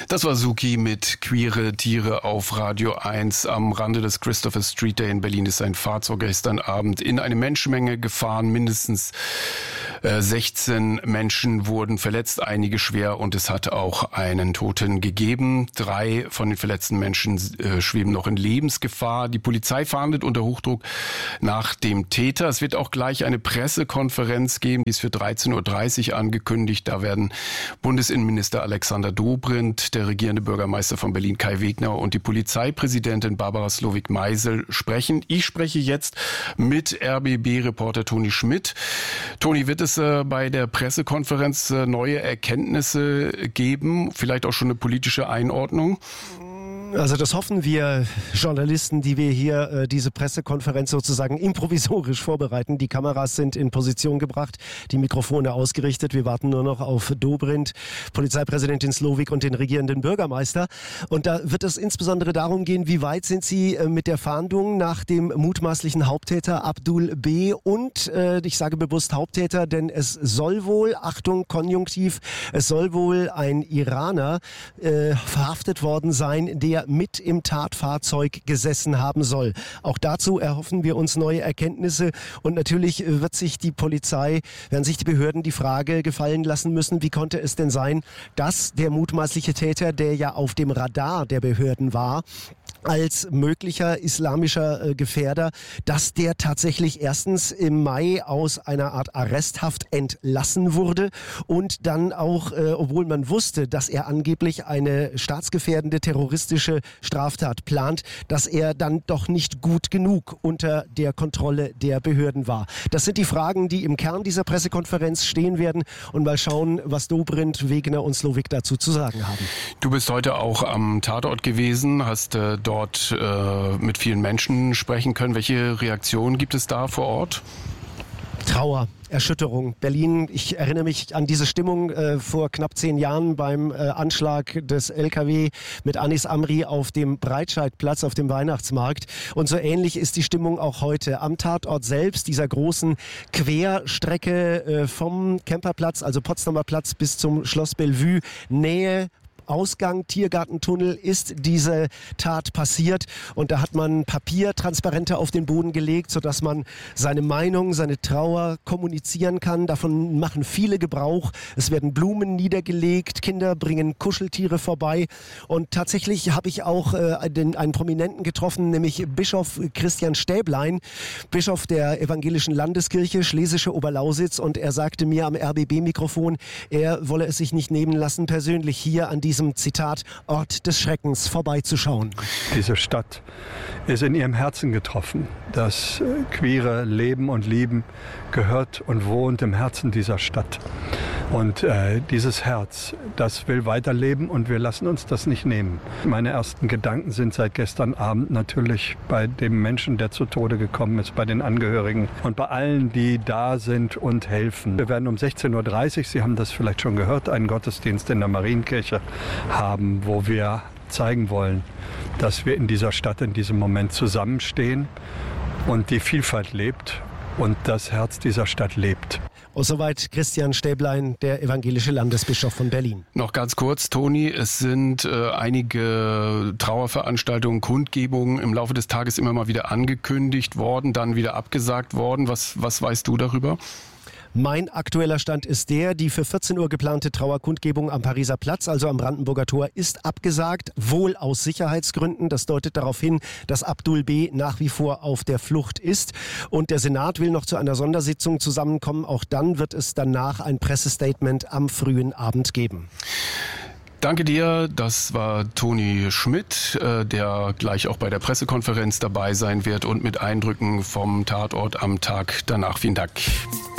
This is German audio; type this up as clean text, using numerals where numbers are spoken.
Das war Suki mit Queere Tiere auf Radio 1. Am Rande des Christopher Street Day in Berlin ist ein Fahrzeug gestern Abend in eine Menschenmenge gefahren. Mindestens 16 Menschen wurden verletzt, einige schwer, und es hat auch einen Toten gegeben. 3 von den verletzten Menschen schweben noch in Lebensgefahr. Die Polizei fahndet unter Hochdruck nach dem Täter. Es wird auch gleich eine Pressekonferenz geben, die ist für 13.30 Uhr angekündigt. Da werden Bundesinnenminister Alexander Dobrindt, der regierende Bürgermeister von Berlin Kai Wegner und die Polizeipräsidentin Barbara Slowik-Meisel sprechen. Ich spreche jetzt mit RBB-Reporter Toni Schmidt. Toni, wird es bei der Pressekonferenz neue Erkenntnisse geben, vielleicht auch schon eine politische Einordnung? Also das hoffen wir Journalisten, die wir hier diese Pressekonferenz sozusagen improvisorisch vorbereiten. Die Kameras sind in Position gebracht, die Mikrofone ausgerichtet. Wir warten nur noch auf Dobrindt, Polizeipräsidentin Slowik und den regierenden Bürgermeister. Und da wird es insbesondere darum gehen, wie weit sind sie mit der Fahndung nach dem mutmaßlichen Haupttäter Abdul B. Und ich sage bewusst Haupttäter, denn es soll wohl, Achtung, Konjunktiv, es soll wohl ein Iraner verhaftet worden sein, der mit im Tatfahrzeug gesessen haben soll. Auch dazu erhoffen wir uns neue Erkenntnisse, und natürlich werden sich die Behörden die Frage gefallen lassen müssen, wie konnte es denn sein, dass der mutmaßliche Täter, der ja auf dem Radar der Behörden war, als möglicher islamischer Gefährder, dass der tatsächlich erstens im Mai aus einer Art Arresthaft entlassen wurde und dann auch, obwohl man wusste, dass er angeblich eine staatsgefährdende terroristische Straftat plant, dass er dann doch nicht gut genug unter der Kontrolle der Behörden war. Das sind die Fragen, die im Kern dieser Pressekonferenz stehen werden, und mal schauen, was Dobrindt, Wegner und Slowik dazu zu sagen haben. Du bist heute auch am Tatort gewesen, hast dort mit vielen Menschen sprechen können. Welche Reaktionen gibt es da vor Ort? Trauer, Erschütterung. Berlin, ich erinnere mich an diese Stimmung vor knapp 10 Jahren beim Anschlag des LKW mit Anis Amri auf dem Breitscheidplatz, auf dem Weihnachtsmarkt. Und so ähnlich ist die Stimmung auch heute. Am Tatort selbst, dieser großen Querstrecke vom Kemperplatz, also Potsdamer Platz, bis zum Schloss Bellevue, Nähe Ausgang, Tiergartentunnel, ist diese Tat passiert. Und da hat man Papiertransparente auf den Boden gelegt, sodass man seine Meinung, seine Trauer kommunizieren kann. Davon machen viele Gebrauch. Es werden Blumen niedergelegt, Kinder bringen Kuscheltiere vorbei. Und tatsächlich habe ich auch einen Prominenten getroffen, nämlich Bischof Christian Stäblein, Bischof der Evangelischen Landeskirche Schlesische Oberlausitz. Und er sagte mir am RBB-Mikrofon, er wolle es sich nicht nehmen lassen, persönlich hier an diesem Zitat Ort des Schreckens vorbeizuschauen. Diese Stadt ist in ihrem Herzen getroffen. Das queere Leben und Lieben gehört und wohnt im Herzen dieser Stadt. Und dieses Herz, das will weiterleben, und wir lassen uns das nicht nehmen. Meine ersten Gedanken sind seit gestern Abend natürlich bei dem Menschen, der zu Tode gekommen ist, bei den Angehörigen und bei allen, die da sind und helfen. Wir werden um 16.30 Uhr, Sie haben das vielleicht schon gehört, einen Gottesdienst in der Marienkirche haben, wo wir zeigen wollen, dass wir in dieser Stadt in diesem Moment zusammenstehen und die Vielfalt lebt und das Herz dieser Stadt lebt. Und soweit Christian Stäblein, der evangelische Landesbischof von Berlin. Noch ganz kurz, Toni, es sind einige Trauerveranstaltungen, Kundgebungen im Laufe des Tages immer mal wieder angekündigt worden, dann wieder abgesagt worden. Was weißt du darüber? Mein aktueller Stand ist die für 14 Uhr geplante Trauerkundgebung am Pariser Platz, also am Brandenburger Tor, ist abgesagt, wohl aus Sicherheitsgründen. Das deutet darauf hin, dass Abdul B. nach wie vor auf der Flucht ist. Und der Senat will noch zu einer Sondersitzung zusammenkommen. Auch dann wird es danach ein Pressestatement am frühen Abend geben. Danke dir, das war Toni Schmidt, der gleich auch bei der Pressekonferenz dabei sein wird und mit Eindrücken vom Tatort am Tag danach. Vielen Dank.